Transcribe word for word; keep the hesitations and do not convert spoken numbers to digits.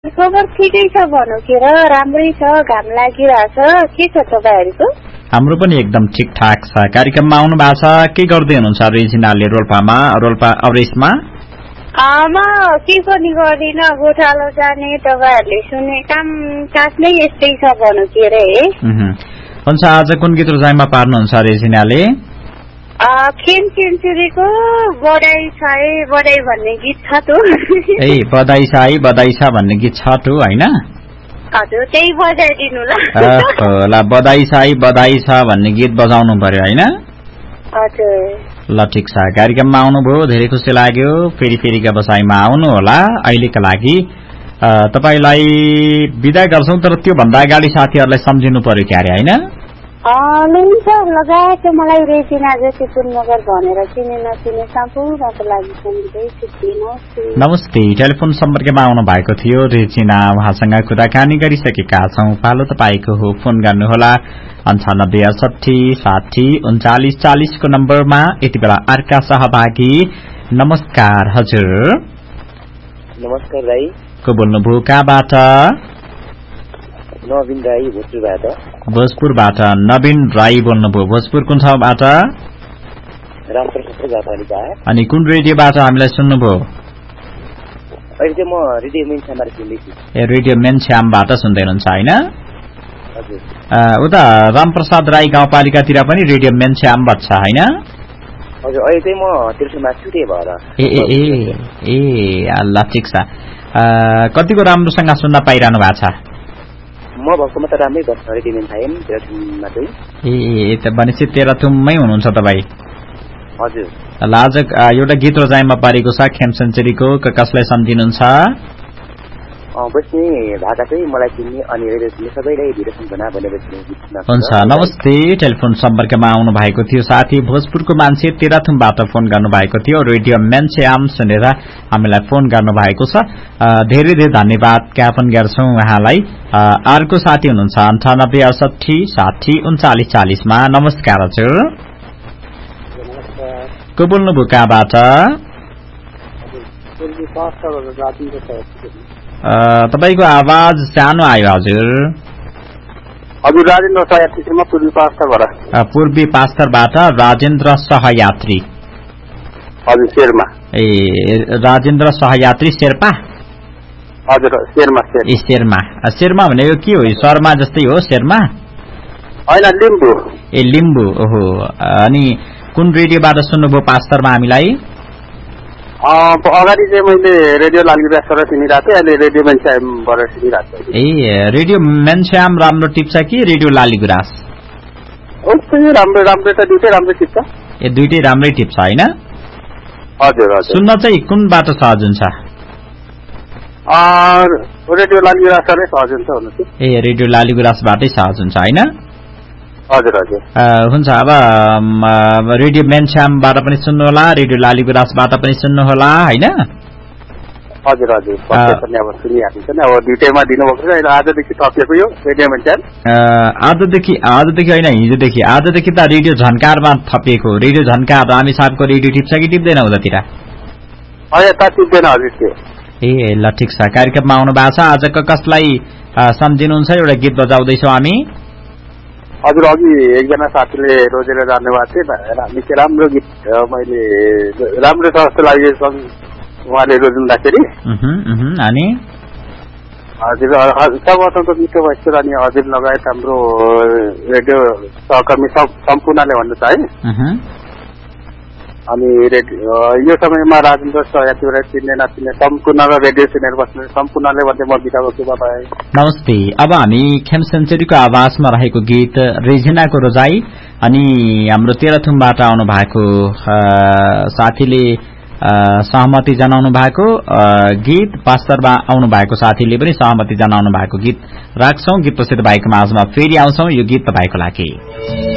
खबर ठिकै छ भनौँ के र राम्रै छ घाम लागिरहेछ के छ तपाईहरुको हाम्रो पनि एकदम ठिकठाक छ कार्यक्रममा आउनु भएको छ के गर्दै हुनुहुन्छ रेजिनाले रोल्पामा रोल्पा अवरेसमा म के पनि गर्दिन गोठालो जाने तपाईहरुले सुने काम काज नै यस्तै छ भनौँ के रे हुन्छ आज कुन गीत रोजाइमा पार्नुहुन्छ रेजिनाले खेम सेन्चुरीको बधाई छ है बधाई भन्ने गीत छ त ए बधाई छ है बधाई छ भन्ने गीत छ त हैन हजुर त्यही बजाइदिनु ल ल बधाई छ है बधाई छ भन्ने गीत बजाउनु पर्यो हैन हजुर ल ठीक छ कार्यक्रममा आउनुभयो धेरै खुसी लाग्यो फेरि फेरिका बसाइमा आउनु होला अहिलेका लागि तपाईलाई बिदा गर्छौं तर त्यो भन्दा अगाडि साथीहरुलाई सम्झिनु पर्यो क्यारे हैन हुन्छ लगाएको मलाई रेजिना जति पुनगर भनेर चिने नचिने सम्पूर्णको लागि सम्झिँदै छुट्टी नमस्ते टेलिफोन सम्पर्कमा आउनु भएको थियो रेजिना उहाँसँग कुराकानी गरिसकेका छौं पालो तपाईको हो फोन गर्नुहोला अन्ठानब्बे अडसठी साठी उन्चालिस चालिस को नम्बरमा यति बेला अर्का सहभागी नमस्कार हजुर नमस्कार राई को बोल्नुभयो कहाँबाट नवीन राई भोजपुरबाट भोजपुरबाट नवीन राई बोल्नुभयो भोजपुर कुन ठाउँबाट रामप्रसाद गाउँपालिका अनि कुन रेडियोबाट हामीलाई सुन्नुभयो अहिले चाहिँ म रेडियो मेन श्यामबाट सुन्दैछु ए रेडियो मेन श्यामबाट सुन्दै हुनुहुन्छ हैन हजुर उता रामप्रसाद राई गाउँपालिकातिर पनि रेडियो मेन श्याम बज्छ हैन हजुर अहिले चाहिँ म तेर्सोमा छु त्यही भएर ए ए ए ए ल ठिक छ कतिको राम्रोसँग सुन्न पाइरहनु भएको छ म भक्कमा त राम्रै गर्छ रेडियो मेन फाइम तेह्रथुममा चाहिँ ए त भनेपछि तेह्रथुममै हुनुहुन्छ तपाईँ हजुर ल आज एउटा गीत रोजाइमा पारेको छ खेम सेन्चुरीको कसलाई सम्झिनुहुन्छ बस्ने भाका चाहिँ मलाई चिन्ने अनि रेडियो सबैलाई भिडियो सम्झना भनेपछि हुन्छ नमस्ते टेलिफोन सम्पर्कमा आउनु भएको थियो साथी भोजपुरको मान्छे तेह्रथुमबाट फोन गर्नु भएको थियो रेडियो मेन्सेआम सुनेर हामीलाई फोन गर्नु भएको छ धेरै धेरै धन्यवाद ज्ञापन गर्छौं उहाँलाई अर्को साथी हुनुहुन्छ अन्ठानब्बे अडसठी साठी उन्चालिस चालिसमा नमस्कार हजुर को बोल्नुभयो कहाँबाट तपाईको आवाज सानो आयो हजुर हजुर राजेन्द्र सहयात्रीमा पूर्वी पास्टरबाट पूर्वी पास्टरबाट राजेन्द्र सहयात्री हजुर शेर्मा ए राजेन्द्र सहयात्री शेर्पा हजुर शेर्मा ए शेर्मा शेर्मा भनेको के हो शर्मा जस्तै हो शेर्मा हैन लिम्बू ए लिम्बू ओहो अनि कुन रेडियोबाट सुन्नुभयो पास्टरमा हामीलाई अगाडि चाहिँ मैले रेडियो लालगिरासबाट सुनिरहेको थिएँ अहिले रेडियो मेन्स्यामबाट सुनिरहेको छु ए रेडियो मेन्स्याम राम्रो टिप्छ कि रेडियो लालीगुराँस राम्रो राम्रो त दुईटै राम्रो टिप्छ ए दुईटै राम्रै टिप्छ हैन हजुर हजुर सुन्न चाहिँ कुनबाट सहज हुन्छ रेडियो लालगिरासबाटै सहज हुन्छ हुनु चाहिँ ए रेडियो लालीगुराँसबाटै सहज हुन्छ हैन हजुर हजुर हुन्छ अब रेडियो मेन्स्यामबाट पनि सुन्नु होला रेडियो लालीगुराँसबाट पनि सुन्नु होला हैन हजुर हजुर अब सुनिहाल्नु छ नि अब दुईटैमा दिनुभएको छ अहिले आजदेखि थपिएको यो रेडियो मेन्स्याम आजदेखि आजदेखि होइन हिजोदेखि आजदेखि त रेडियो झन्कारमा थपिएको रेडियो झन्कार रामी साहबको रेडियो टिप्छ कि टिप्दैन उतातिर होइन त टिप्दैन हजुर त्यो ए ल ठिक छ कार्यक्रममा आउनु भएको छ आजको कसलाई सम्झिनुहुन्छ एउटा गीत बजाउँदैछौँ हामी हजुर अघि एकजना साथीले रोजेर जानुभएको थियो निकै राम्रो गीत मैले राम्रो छ जस्तो लाग्यो उहाँले रोज्दाखेरि अनि हजुर सबैको मिठो भएछ अनि हजुर लगायत हाम्रो रेडियो सहकर्मी सम्पूर्णले भन्नु चाहे अनि यो समयमा राजेन्द्र सहयात्रीलाई चिन्ने नचिन्ने सम्पूर्ण रेडियो सुनेर बस्ने सम्पूर्णले भन्दै म बिदा गर्छु बाबाई नमस्ते अब हामी खेम सेन्चुरीको आवाजमा रहेको गीत रेजिनाको रोजाई अनि हाम्रो तेह्रथुमबाट आउनु भएको साथीले सहमति जनाउनु भएको गीत पास्टरमा आउनु भएको साथीले पनि सहमति जनाउनु भएको गीत राख्छौं गीत पछि तपाईको माझमा फेरि आउँछौं यो गीत तपाईको लागि